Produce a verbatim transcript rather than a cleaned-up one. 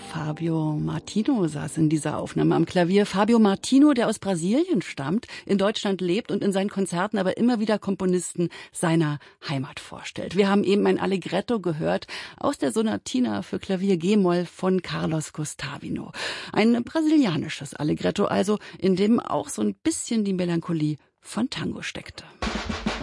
Fábio Martino saß in dieser Aufnahme am Klavier. Fábio Martino, der aus Brasilien stammt, in Deutschland lebt und in seinen Konzerten aber immer wieder Komponisten seiner Heimat vorstellt. Wir haben eben ein Allegretto gehört aus der Sonatina für Klavier G-Moll von Carlos Guastavino. Ein brasilianisches Allegretto also, in dem auch so ein bisschen die Melancholie von Tango steckte.